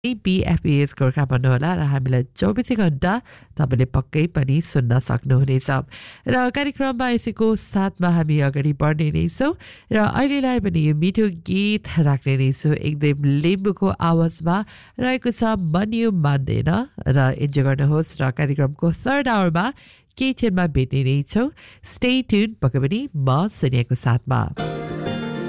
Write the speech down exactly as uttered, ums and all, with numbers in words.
BFS Gorkha भन्नुहोला र हामीलाई चौबिसै घण्टा तपाईँले पक्कै पनि सुन्न सक्नुहुनेछ र कार्यक्रममा यसैको साथमा हामी अगाडि बढ्ने नै छौँ र अहिलेलाई पनि यो मिठो गीत राख्ने नै छौँ एकदम लिम्बूको आवाजमा रहेको छ मन यो मान्दैन र इन्जोय गर्नुहोस् र कार्यक्रमको थर्ड आवरमा केही क्षणमा भेट्ने नै छौँ स्टे ट्युन पक्कै पनि म सोनियाको साथमा